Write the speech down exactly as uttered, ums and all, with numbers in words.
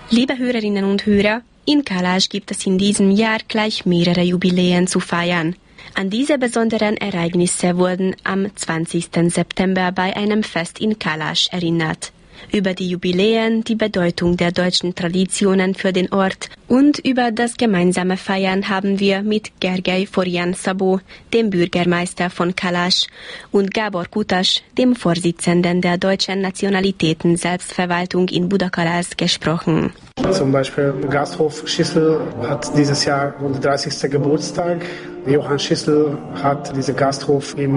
Liebe Hörerinnen und Hörer, in Kalash gibt es in diesem Jahr gleich mehrere Jubiläen zu feiern. An diese besonderen Ereignisse wurden am zwanzigsten September bei einem Fest in Kalash erinnert. Über die Jubiläen, die Bedeutung der deutschen Traditionen für den Ort und über das gemeinsame Feiern haben wir mit Gergely Forjan-Szabó, dem Bürgermeister von Kalash, und Gábor Kutasch, dem Vorsitzenden der Deutschen Nationalitäten-Selbstverwaltung in Budakalász, gesprochen. Zum Beispiel Gasthof Schissel hat dieses Jahr hundertdreißigsten Geburtstag. Johann Schissel hat diesen Gasthof im